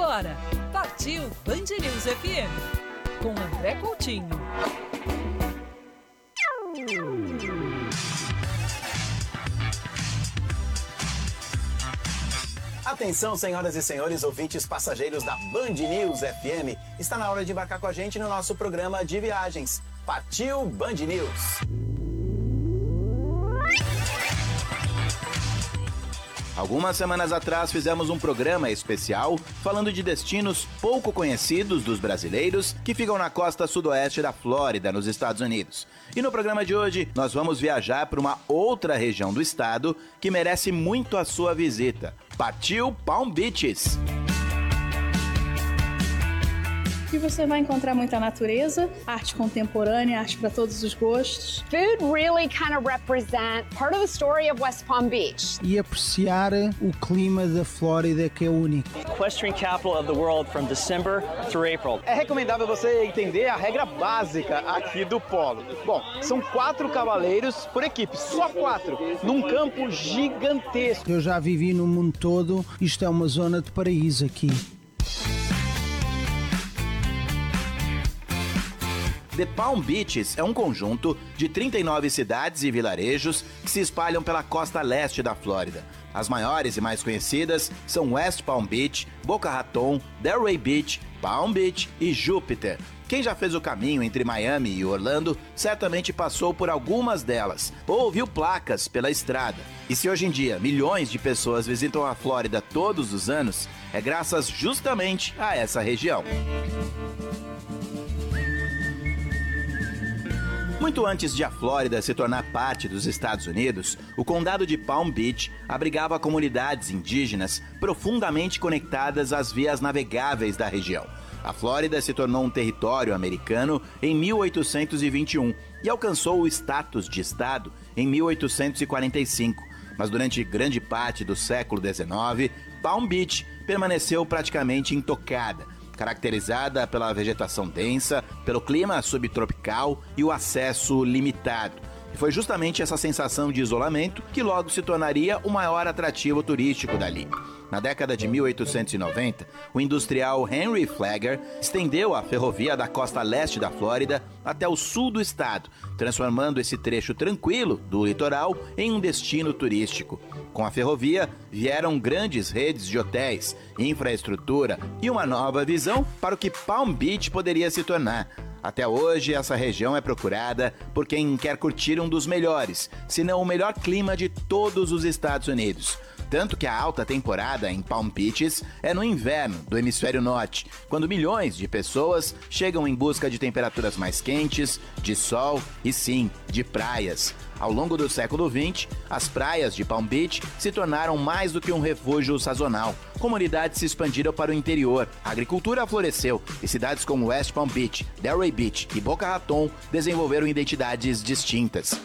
agora, partiu Band News FM, com André Coutinho. Atenção, senhoras e senhores, ouvintes passageiros da Band News FM. Está na hora de embarcar com a gente no nosso programa de viagens. Partiu Band News! Algumas semanas atrás fizemos um programa especial falando de destinos pouco conhecidos dos brasileiros que ficam na costa sudoeste da Flórida, nos Estados Unidos. E no programa de hoje nós vamos viajar para uma outra região do estado que merece muito a sua visita. Partiu Palm Beaches! Aqui você vai encontrar muita natureza, arte contemporânea, arte para todos os gostos. Food really kind of represent part of the story of West Palm Beach. E apreciar o clima da Flórida, que é único. Equestrian capital of the world from December through April. É recomendável você entender a regra básica aqui do polo. Bom, são 4 cavaleiros por equipe, só 4, num campo gigantesco. Eu já vivi no mundo todo, isto é uma zona de paraíso aqui. The Palm Beaches é um conjunto de 39 cidades e vilarejos que se espalham pela costa leste da Flórida. As maiores e mais conhecidas são West Palm Beach, Boca Raton, Delray Beach, Palm Beach e Júpiter. Quem já fez o caminho entre Miami e Orlando certamente passou por algumas delas ou viu placas pela estrada. E se hoje em dia milhões de pessoas visitam a Flórida todos os anos, é graças justamente a essa região. Muito antes de a Flórida se tornar parte dos Estados Unidos, o condado de Palm Beach abrigava comunidades indígenas profundamente conectadas às vias navegáveis da região. A Flórida se tornou um território americano em 1821 e alcançou o status de estado em 1845. Mas durante grande parte do século XIX, Palm Beach permaneceu praticamente intocada, caracterizada pela vegetação densa, pelo clima subtropical e o acesso limitado. E foi justamente essa sensação de isolamento que logo se tornaria o maior atrativo turístico dali. Na década de 1890, o industrial Henry Flagler estendeu a ferrovia da costa leste da Flórida até o sul do estado, transformando esse trecho tranquilo do litoral em um destino turístico. Com a ferrovia, vieram grandes redes de hotéis, infraestrutura e uma nova visão para o que Palm Beach poderia se tornar. Até hoje, essa região é procurada por quem quer curtir um dos melhores, se não o melhor clima de todos os Estados Unidos. Tanto que a alta temporada em Palm Beaches é no inverno do hemisfério norte, quando milhões de pessoas chegam em busca de temperaturas mais quentes, de sol e sim, de praias. Ao longo do século XX, as praias de Palm Beach se tornaram mais do que um refúgio sazonal. Comunidades se expandiram para o interior, a agricultura floresceu e cidades como West Palm Beach, Delray Beach e Boca Raton desenvolveram identidades distintas.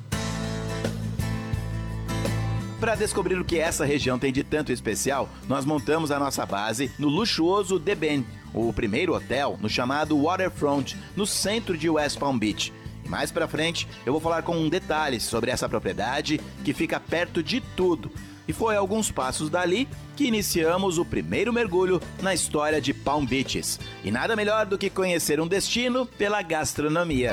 Para descobrir o que essa região tem de tanto especial, nós montamos a nossa base no luxuoso The Ben, o primeiro hotel no chamado Waterfront, no centro de West Palm Beach. E mais pra frente, eu vou falar com detalhes sobre essa propriedade que fica perto de tudo. E foi a alguns passos dali que iniciamos o primeiro mergulho na história de Palm Beaches. E nada melhor do que conhecer um destino pela gastronomia.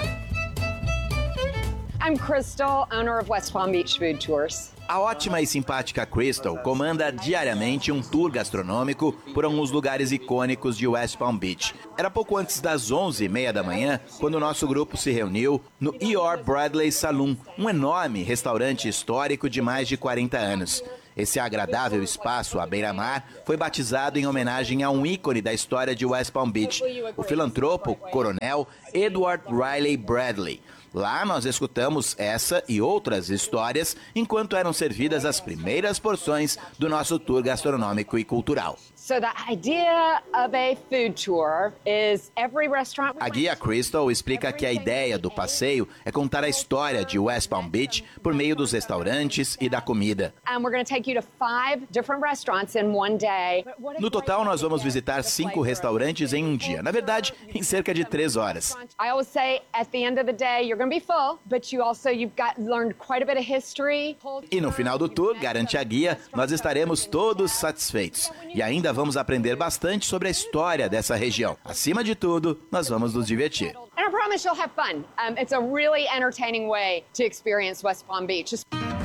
I'm Crystal, owner of West Palm Beach Food Tours. A ótima e simpática Crystal comanda diariamente um tour gastronômico por alguns lugares icônicos de West Palm Beach. Era pouco antes das 11h30 da manhã, quando o nosso grupo se reuniu no E.R. Bradley Saloon, um enorme restaurante histórico de mais de 40 anos. Esse agradável espaço à beira-mar foi batizado em homenagem a um ícone da história de West Palm Beach, o filantropo coronel Edward Riley Bradley. Lá nós escutamos essa e outras histórias enquanto eram servidas as primeiras porções do nosso tour gastronômico e cultural. So the idea of a food tour is every restaurant. A guia Crystal explica que a ideia do passeio é contar a história de West Palm Beach por meio dos restaurantes e da comida. And we're going to take you to 5 different restaurants in one day. No total, nós vamos visitar 5 restaurantes em um dia. Na verdade, em cerca de 3 horas. I always say at the end of the day you're going to be full, but you've learned quite a bit of history. E no final do tour, garante a guia, nós estaremos todos satisfeitos. E ainda vamos aprender bastante sobre a história dessa região. Acima de tudo, nós vamos nos divertir. And I promise you'll have fun. It's a really entertaining way to experience West Palm Beach.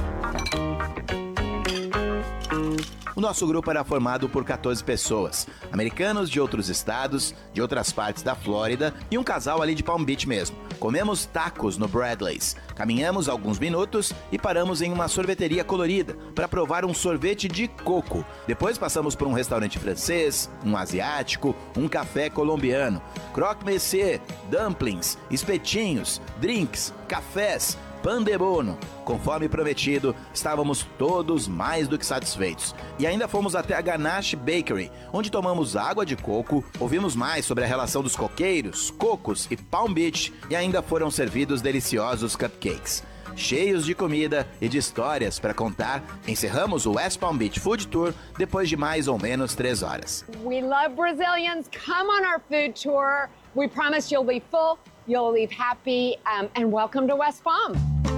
O nosso grupo era formado por 14 pessoas, americanos de outros estados, de outras partes da Flórida e um casal ali de Palm Beach mesmo. Comemos tacos no Bradley's, caminhamos alguns minutos e paramos em uma sorveteria colorida para provar um sorvete de coco. Depois passamos por um restaurante francês, um asiático, um café colombiano, croque monsieur, dumplings, espetinhos, drinks, cafés, pan de bono. Conforme prometido, estávamos todos mais do que satisfeitos. E ainda fomos até a Ganache Bakery, onde tomamos água de coco, ouvimos mais sobre a relação dos coqueiros, cocos e Palm Beach e ainda foram servidos deliciosos cupcakes. Cheios de comida e de histórias para contar, encerramos o West Palm Beach Food Tour depois de mais ou menos 3 horas. We love Brazilians. Come on our food tour. We promise you'll be full, you'll leave happy, and welcome to West Palm.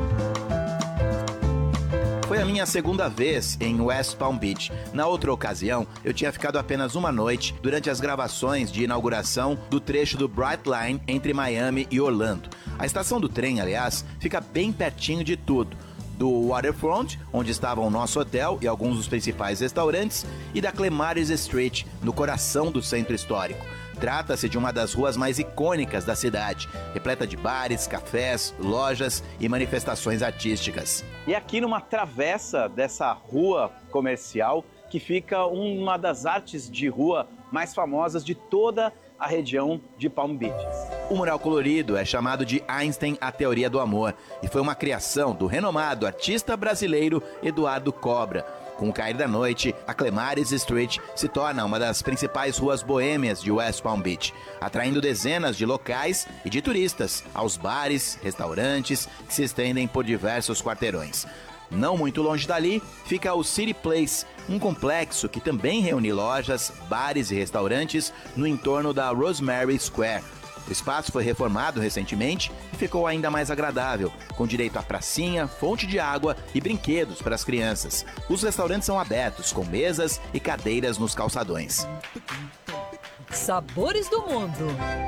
Foi a minha segunda vez em West Palm Beach. Na outra ocasião, eu tinha ficado apenas uma noite durante as gravações de inauguração do trecho do Brightline entre Miami e Orlando. A estação do trem, aliás, fica bem pertinho de tudo. Do Waterfront, onde estava o nosso hotel e alguns dos principais restaurantes, e da Clemaris Street, no coração do centro histórico. Trata-se de uma das ruas mais icônicas da cidade, repleta de bares, cafés, lojas e manifestações artísticas. E aqui numa travessa dessa rua comercial que fica uma das artes de rua mais famosas de toda a região de Palm Beach. O mural colorido é chamado de Einstein, a Teoria do Amor, e foi uma criação do renomado artista brasileiro Eduardo Cobra. Com o cair da noite, a Clemaris Street se torna uma das principais ruas boêmias de West Palm Beach, atraindo dezenas de locais e de turistas aos bares, restaurantes que se estendem por diversos quarteirões. Não muito longe dali fica o City Place, um complexo que também reúne lojas, bares e restaurantes no entorno da Rosemary Square. O espaço foi reformado recentemente e ficou ainda mais agradável, com direito a pracinha, fonte de água e brinquedos para as crianças. Os restaurantes são abertos, com mesas e cadeiras nos calçadões. Sabores do mundo.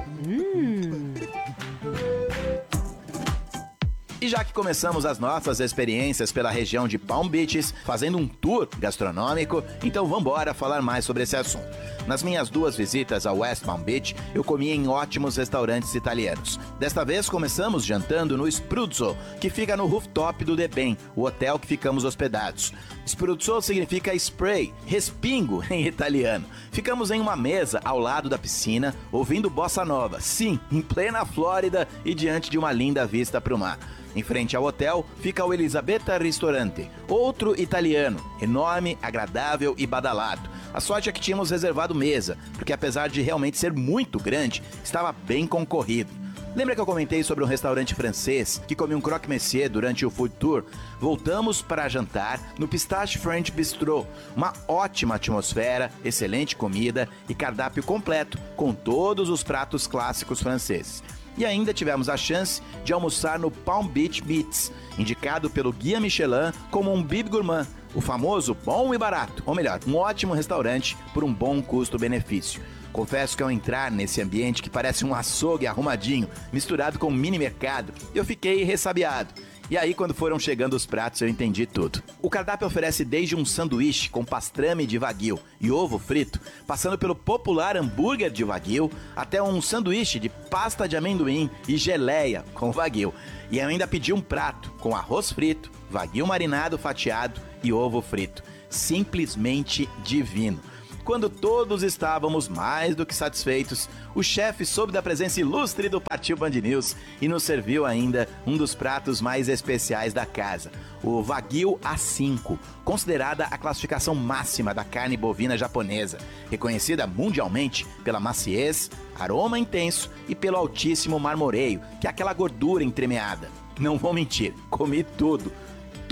E já que começamos as nossas experiências pela região de Palm Beaches, fazendo um tour gastronômico, então vambora falar mais sobre esse assunto. Nas minhas 2 visitas ao West Palm Beach, eu comi em ótimos restaurantes italianos. Desta vez começamos jantando no Spruzzo, que fica no rooftop do The Ben, o hotel que ficamos hospedados. Spruzzo significa spray, respingo em italiano. Ficamos em uma mesa ao lado da piscina, ouvindo bossa nova, sim, em plena Flórida e diante de uma linda vista para o mar. Em frente ao hotel fica o Elisabetta Ristorante, outro italiano, enorme, agradável e badalado. A sorte é que tínhamos reservado mesa, porque apesar de realmente ser muito grande, estava bem concorrido. Lembra que eu comentei sobre um restaurante francês que comi um croque monsieur durante o food tour? Voltamos para jantar no Pistache French Bistro. Uma ótima atmosfera, excelente comida e cardápio completo, com todos os pratos clássicos franceses. E ainda tivemos a chance de almoçar no Palm Beach Beats, indicado pelo Guia Michelin como um Bib Gourmand, o famoso bom e barato, ou melhor, um ótimo restaurante por um bom custo-benefício. Confesso que ao entrar nesse ambiente que parece um açougue arrumadinho, misturado com um mini mercado, eu fiquei ressabiado. E aí, quando foram chegando os pratos, eu entendi tudo. O cardápio oferece desde um sanduíche com pastrame de wagyu e ovo frito, passando pelo popular hambúrguer de wagyu, até um sanduíche de pasta de amendoim e geleia com wagyu. E eu ainda pedi um prato com arroz frito, wagyu marinado fatiado e ovo frito. Simplesmente divino. Quando todos estávamos mais do que satisfeitos, o chefe soube da presença ilustre do Partiu Band News e nos serviu ainda um dos pratos mais especiais da casa, o Wagyu A5, considerada a classificação máxima da carne bovina japonesa, reconhecida mundialmente pela maciez, aroma intenso e pelo altíssimo marmoreio, que é aquela gordura entremeada. Não vou mentir, comi tudo.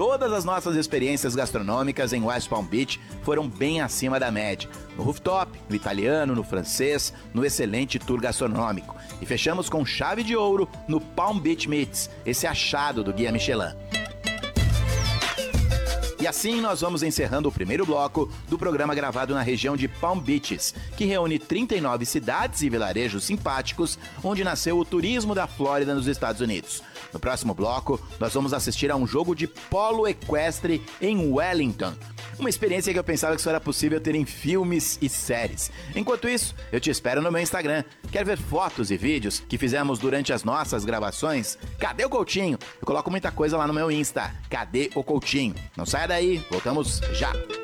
Todas as nossas experiências gastronômicas em West Palm Beach foram bem acima da média. No rooftop, no italiano, no francês, no excelente tour gastronômico. E fechamos com chave de ouro no Palm Beach Meats, esse achado do Guia Michelin. E assim nós vamos encerrando o primeiro bloco do programa gravado na região de Palm Beaches, que reúne 39 cidades e vilarejos simpáticos onde nasceu o turismo da Flórida nos Estados Unidos. No próximo bloco, nós vamos assistir a um jogo de polo equestre em Wellington. Uma experiência que eu pensava que só era possível ter em filmes e séries. Enquanto isso, eu te espero no meu Instagram. Quer ver fotos e vídeos que fizemos durante as nossas gravações? Cadê o Coutinho? Eu coloco muita coisa lá no meu Insta. Cadê o Coutinho? Não saia daí, voltamos já!